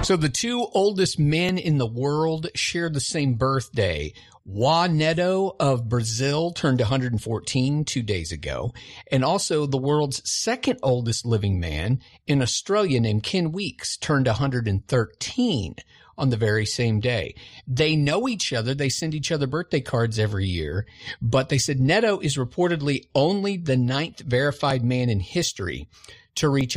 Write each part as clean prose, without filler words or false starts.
So the two oldest men in the world share the same birthday. Juan Neto of Brazil turned 114 2 days ago. And also the world's second oldest living man in Australia named Ken Weeks turned 113 on the very same day. They know each other. They send each other birthday cards every year. But they said Neto is reportedly only the 9th verified man in history to reach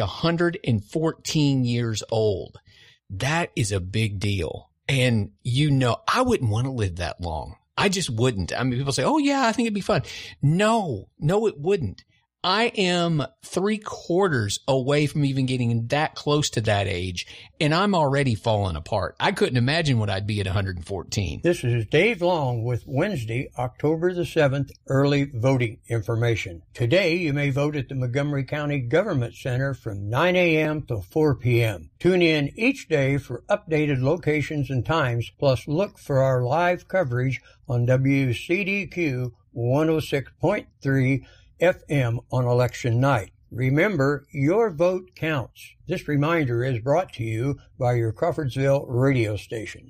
114 years old. That is a big deal. And I wouldn't want to live that long. I just wouldn't. I mean, people say, oh yeah, I think it'd be fun. No, it wouldn't. I am 3/4 away from even getting that close to that age, and I'm already falling apart. I couldn't imagine what I'd be at 114. This is Dave Long with Wednesday, October the 7th, early voting information. Today, you may vote at the Montgomery County Government Center from 9 a.m. till 4 p.m. Tune in each day for updated locations and times, plus look for our live coverage on WCDQ 106.3 FM on election night. Remember, your vote counts. This reminder is brought to you by your Crawfordsville radio stations.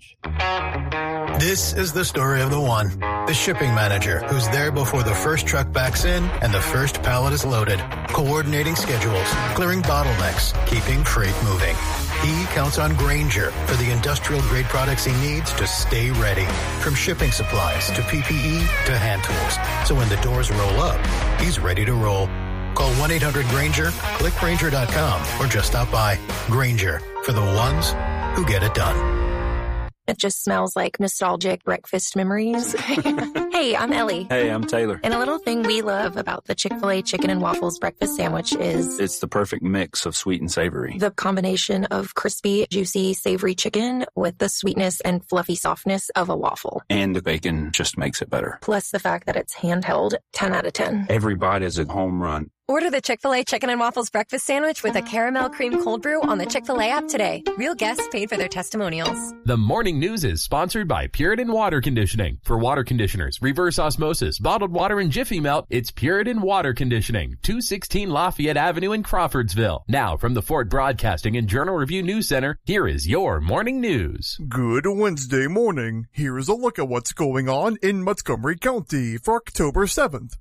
This is the story of the one, the shipping manager, who's there before the first truck backs in and the first pallet is loaded, coordinating schedules, clearing bottlenecks, keeping freight moving. He counts on Grainger for the industrial-grade products he needs to stay ready, from shipping supplies to PPE to hand tools. So when the doors roll up, he's ready to roll. Call 1-800-GRAINGER, click Grainger.com, or just stop by. Grainger, for the ones who get it done. It just smells like nostalgic breakfast memories. Hey, I'm Ellie. Hey, I'm Taylor. And a little thing we love about the Chick-fil-A chicken and waffles breakfast sandwich is... it's the perfect mix of sweet and savory. The combination of crispy, juicy, savory chicken with the sweetness and fluffy softness of a waffle. And the bacon just makes it better. Plus the fact that it's handheld, 10 out of 10. Every bite is a home run. Order the Chick-fil-A Chicken and Waffles Breakfast Sandwich with a caramel cream cold brew on the Chick-fil-A app today. Real guests paid for their testimonials. The morning news is sponsored by Puritan Water Conditioning. For water conditioners, reverse osmosis, bottled water, and Jiffy Melt, it's Puritan Water Conditioning, 216 Lafayette Avenue in Crawfordsville. Now, from the Fort Broadcasting and Journal Review News Center, here is your morning news. Good Wednesday morning. Here is a look at what's going on in Montgomery County for October 7th.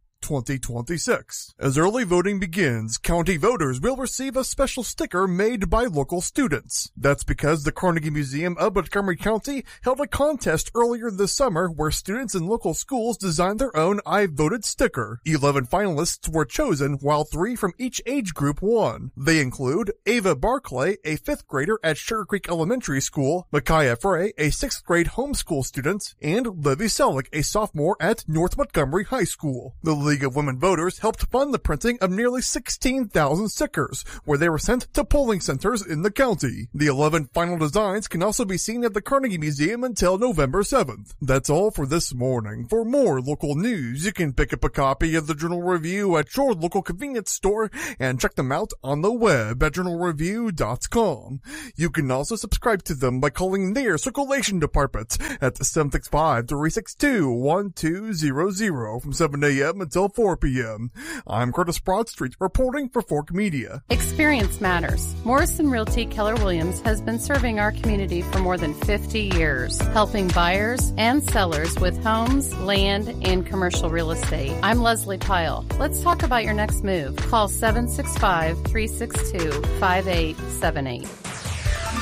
2026. As early voting begins, county voters will receive a special sticker made by local students. That's because the Carnegie Museum of Montgomery County held a contest earlier this summer where students in local schools designed their own I Voted sticker. 11 finalists were chosen, while 3 from each age group won. They include Ava Barclay, a 5th grader at Sugar Creek Elementary School, Micaiah Frey, a 6th grade homeschool student, and Livy Selleck, a sophomore at North Montgomery High School. The League of Women Voters helped fund the printing of nearly 16,000 stickers, where they were sent to polling centers in the county. The 11 final designs can also be seen at the Carnegie Museum until November 7th. That's all for this morning. For more local news, you can pick up a copy of the Journal Review at your local convenience store and check them out on the web at journalreview.com. You can also subscribe to them by calling their circulation department at 765-362-1200 from 7 a.m. until 4 p.m. I'm Curtis Broadstreet reporting for Fork Media. Experience matters. Morrison Realty Keller Williams has been serving our community for more than 50 years, helping buyers and sellers with homes, land, and commercial real estate. I'm Leslie Pyle. Let's talk about your next move. Call 765-362-5878.